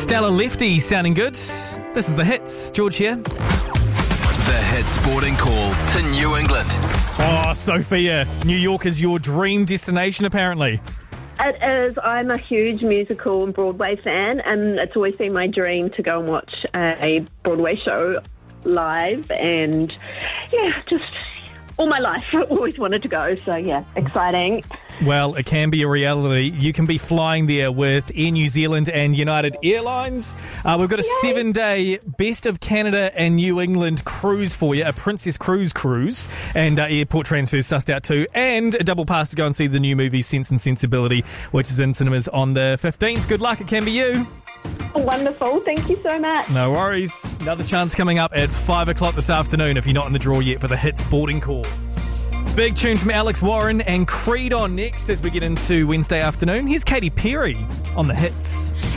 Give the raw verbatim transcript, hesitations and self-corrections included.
Stella Lefty sounding good. This is The Hits. George here. The Hits boarding call to New England. Oh, Sophia, New York is your dream destination, apparently. It is. I'm a huge musical and Broadway fan, and it's always been my dream to go and watch a Broadway show live. And, yeah, just all my life I always wanted to go. So, yeah, exciting. Well, it can be a reality. You can be flying there with Air New Zealand and United Airlines. Uh, we've got a Yay. seven-day Best of Canada and New England cruise for you, a Princess Cruise cruise, and uh, airport transfers sussed out too, and a double pass to go and see the new movie Sense and Sensibility, which is in cinemas on the fifteenth. Good luck, it can be you. Wonderful. Thank you so much. No worries. Another chance coming up at five o'clock this afternoon if you're not in the draw yet for the Hits boarding call. Big tune from Alex Warren and Creed on next as we get into Wednesday afternoon. Here's Katy Perry on The Hits.